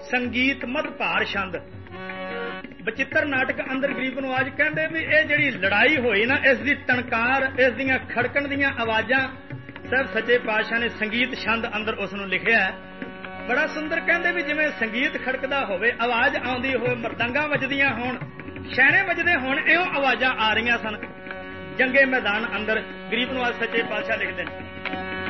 ਸੰਗੀਤ ਮਦ ਭਾਰ ਛੰਦ। ਬਚਿੱਤਰ ਨਾਟਕ ਅੰਦਰ ਗਰੀਬ ਨਵਾਜ ਕਹਿੰਦੇ ਵੀ ਇਹ ਜਿਹੜੀ ਲੜਾਈ ਹੋਈ ਨਾ, ਇਸ ਦੀ ਟਣਕਾਰ, ਇਸ ਦੀਆਂ ਖੜਕਣ ਦੀਆਂ ਆਵਾਜ਼ਾਂ ਸਾਹਿਬ ਸੱਚੇ ਪਾਤਸ਼ਾਹ ਨੇ ਸੰਗੀਤ ਛੰਦ ਅੰਦਰ ਉਸ ਨੂੰ ਲਿਖਿਆ ਹੈ। ਬੜਾ ਸੁੰਦਰ ਕਹਿੰਦੇ ਵੀ ਜਿਵੇਂ ਸੰਗੀਤ ਖੜਕਦਾ ਹੋਵੇ, ਆਵਾਜ਼ ਆਉਂਦੀ ਹੋਵੇ, ਮਰਦੰਗਾਂ ਵੱਜਦੀਆਂ ਹੋਣ, ਛੈਣੇ ਵੱਜਦੇ ਹੋਣ, ਇਹੋ ਆਵਾਜ਼ਾਂ ਆ ਰਹੀਆਂ ਸਨ ਜੰਗੇ ਮੈਦਾਨ ਅੰਦਰ। ਗਰੀਬ ਨਵਾਜ ਸੱਚੇ ਪਾਤਸ਼ਾਹ ਲਿਖਦੇ ਨੇ